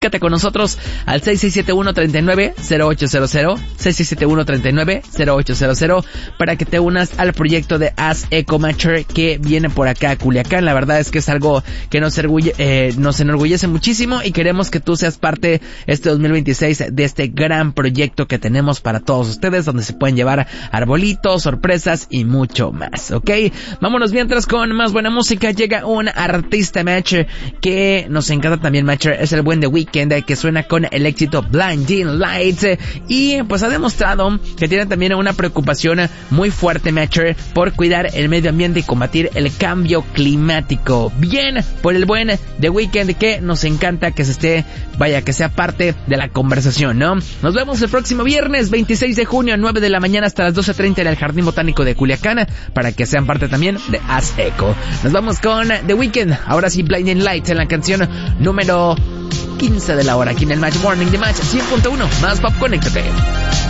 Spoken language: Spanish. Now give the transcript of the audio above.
Comunícate con nosotros al 6671-390800, 6671-390800, para que te unas al proyecto de As Eco Matcher que viene por acá a Culiacán. La verdad es que es algo que nos enorgullece muchísimo y queremos que tú seas parte este 2026 de este gran proyecto que tenemos para todos ustedes, donde se pueden llevar arbolitos, sorpresas y mucho más, ¿ok? Vámonos mientras con más buena música. Llega un artista, Matcher, que nos encanta también. Matcher es el buen The Weeknd, que suena con el éxito Blinding Lights, y pues ha demostrado que tiene también una preocupación muy fuerte, Matcher, por cuidar el medio ambiente y combatir el cambio climático. Bien por el buen The Weeknd, que nos encanta que que sea parte de la conversación, ¿no? Nos vemos el próximo viernes 26 de junio, 9 de la mañana hasta las 12:30 en el Jardín Botánico de Culiacán, para que sean parte también de As Eco. Nos vamos con The Weeknd, ahora sí, Blinding Lights, en la canción número 15 de la hora, aquí en el Match Morning de Match 100.1, más pop, conéctate.